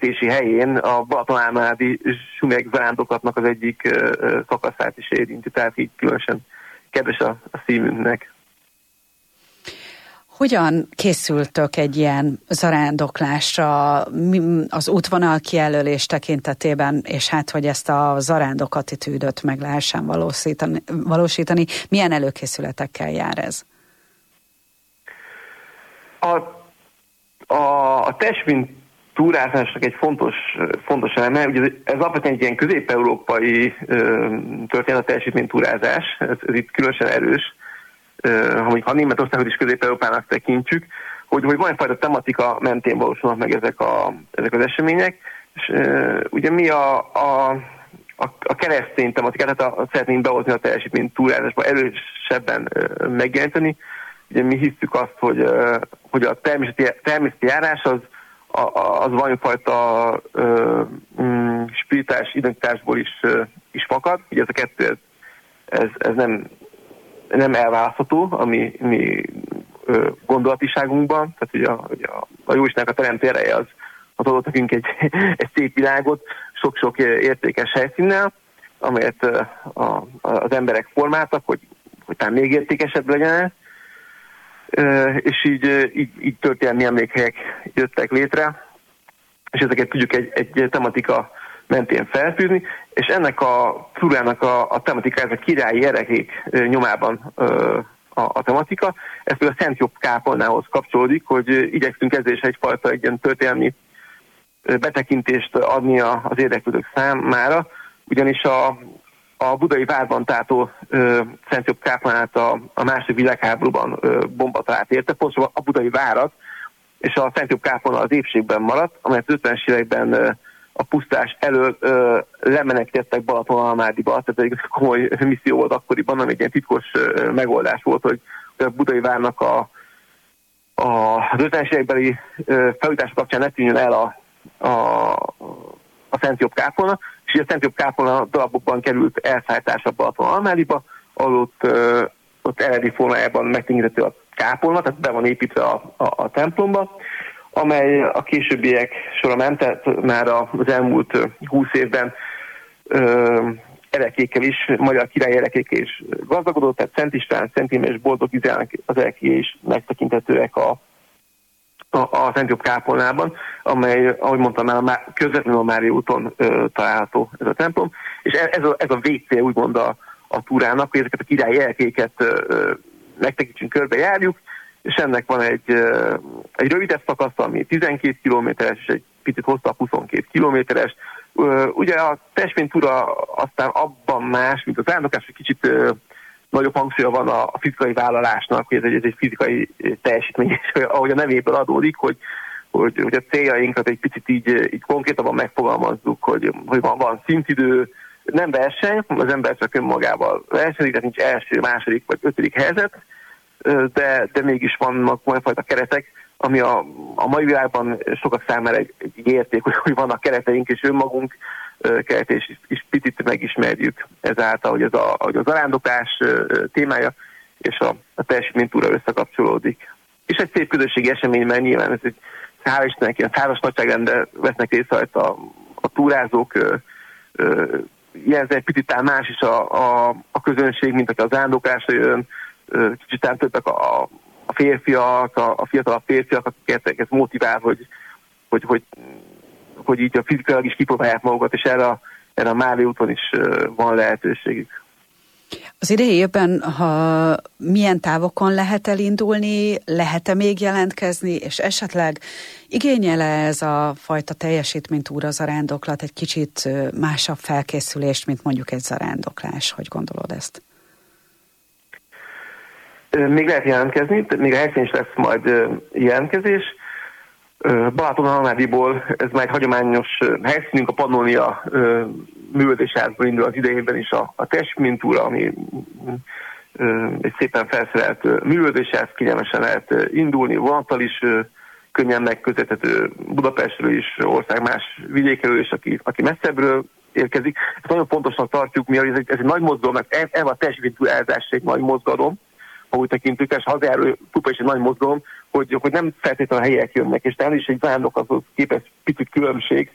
kilépési helyén a Balatonálmádi Sumeg zarándoklatnak az egyik szakaszát is érinti, tehát így különösen kedves a szívünknek. Hogyan készültök egy ilyen zarándoklásra az útvonal kijelölés tekintetében, és hát, hogy ezt a zarándok attitűdöt meg lehessen valósítani? Milyen előkészületekkel jár ez? A testvind túrázásnak egy fontos eleme, ugye ez alapvetően egy ilyen közép-európai történet, a teljesítménytúrázás, ez itt különösen erős, ha Németországot is Közép-Európának tekintjük, hogy van egyfajta tematika mentén valósulnak meg ezek az események, és ugye mi a keresztény tematikát, tehát szeretnénk behozni a teljesítménytúrázásba, erősebben megjelenteni. Ugye mi hiszük azt, hogy a természeti járás az valamifajta spirituális identitásból is fakad. Ugye ez a kettő, ez nem elválasztható a mi gondolatiságunkban. Tehát ugye a Jóistennek a teremtő ereje az adott nekünk egy szép világot, sok-sok értékes helyszínnel, amelyet az emberek formáltak, hogy talán még értékesebb legyen, és így történelmi emlékhelyek jöttek létre, és ezeket tudjuk egy tematika mentén felfűzni, és ennek a túrának a tematika, ez a királyi erekék nyomában a tematika, ez pedig a Szent Jobb kápolnához kapcsolódik, hogy igyekszünk ezzel is egyfajta egy ilyen történelmi betekintést adni az érdeklődők számára, ugyanis a budai várban tátó Szent Jobb kápolnát a második világháborúban bomba talált érte, pontosan a budai várat, és a Szent Jobb kápolna az épségben maradt, amelyet az 50-es években a pusztás elől lemenekítettek Balatonalmádiba, tehát egy komoly misszió volt akkoriban, ami egy ilyen titkos megoldás volt, hogy a budai várnak az 50-es évekbeli felújítás kapcsán ne tűnjön el a Szent Jobb kápolna, és így a Szent Jobb kápolna darabokban került elszállításra Balatonalmádiba, ahol ott eredeti formájában megtekinthető a kápolna, tehát be van építve a templomba, amely a későbbiek során nem, tehát már az elmúlt 20 évben erekékkel is, magyar királyi erekékkel is gazdagodott, tehát Szent István, Szent Íme és Boldog Izsának az erekéi is megtekintetőek a Szent Jobb kápolnában, amely, ahogy mondtam már közvetlenül a Mária úton található ez a templom, és ez a végcél úgymond a túrának, hogy ezeket a királyi erekéket megtekintsünk, körbejárjuk, és ennek van egy rövidebb szakasz, ami 12 kilométeres, és egy picit hosszabb 22 kilométeres. Ugye a testvéntúra aztán abban más, mint az állandókás, hogy kicsit nagyobb hangsúlya van a fizikai vállalásnak, hogy ez egy fizikai teljesítmény, és ahogy a nevéből adódik, hogy a céljainkat egy picit így konkrétabban megfogalmazzuk, hogy van szintidő, nem verseny, az ember csak önmagával versenyzik, tehát nincs első, második vagy ötödik helyzet, de mégis vannak olyafajta keretek, ami a mai világban sokak számára egy érték, hogy vannak kereteink, és önmagunk keretét is picit megismerjük ezáltal, hogy az zarándoklás témája és a teljesítménytúra összekapcsolódik. És egy szép közösségi esemény, mert nyilván ez egy hál' Istennek ilyen száros nagyságrendben vesznek részt rajta a túrázók, ilyen egy picit talán más is a közönség, mint aki a zarándoklásra jön, kicsit többek a férfiak, a fiatalabb férfiak, akiket ez motivál, hogy így a fizikailag is kipróbálják magukat, és erre a Mária úton is van lehetőségük. Az idei évben, milyen távokon lehet elindulni, lehet-e még jelentkezni, és esetleg igényel-e ez a fajta teljesítménytúra zarándoklat egy kicsit másabb felkészülést, mint mondjuk egy zarándoklás? Hogy gondolod ezt? Még lehet jelentkezni, még a helyszínen is lesz majd jelentkezés. Balatonalmádiból ez már egy hagyományos helyszínünk, a Pannónia művelődésházból indul az idejében is a testmintúra, ami egy szépen felszerelt művelődésház, kényelmesen lehet indulni, vonattal is könnyen megközelíthető, Budapestről is, ország más vidékről is, aki messzebbről érkezik. Ezt nagyon fontosnak tartjuk, mivel ez egy nagy mozgalom, ez a testmintúrázás egy nagy mozgalom, ha úgy tekintjük, és hazáról pupa is egy nagy mozgalom, hogy nem feltétlenül a helyiek jönnek, és talán is egy zarándoklathoz képest picit különbség,